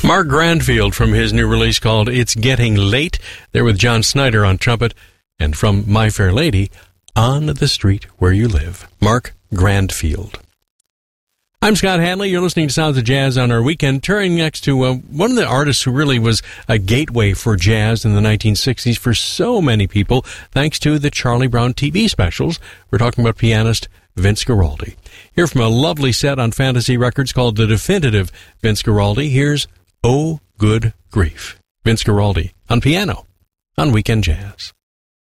Mark Grandfield from his new release called It's Getting Late, there with John Snyder on trumpet, and from My Fair Lady, On the Street Where You Live, Mark Grandfield. I'm Scott Hanley. You're listening to Sounds of Jazz on our weekend. Turning next to one of the artists who really was a gateway for jazz in the 1960s for so many people, thanks to the Charlie Brown TV specials. We're talking about pianist Vince Guaraldi. Here from a lovely set on Fantasy Records called The Definitive Vince Guaraldi, here's Oh Good Grief. Vince Guaraldi on piano on Weekend Jazz.